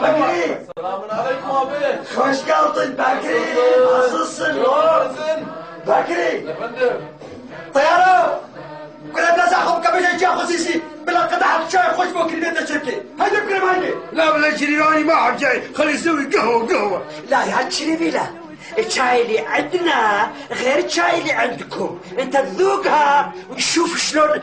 بكري. السلام عليكم ابي. خوش قلطن بكري. عزيزن بكري. يا فندم. طيارة كلها بلازا خب كبيجة جا خصيصي بلا قطعة شاي خوش بكري بيت الشركة. هيدا بكري مالي. لا بلا شريراني ما حد جاي، خلي يسوي قهوة. لا يا شريفي لا. الشاي اللي عندنا غير الشاي اللي عندكم. انت تذوقها وتشوف شلون